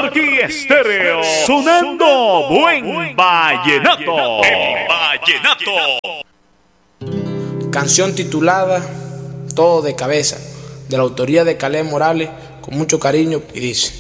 Marquí Estéreo, sonando buen vallenato. El vallenato. Canción titulada Todo de Cabeza, de la autoría de Caleb Morales, con mucho cariño, y dice: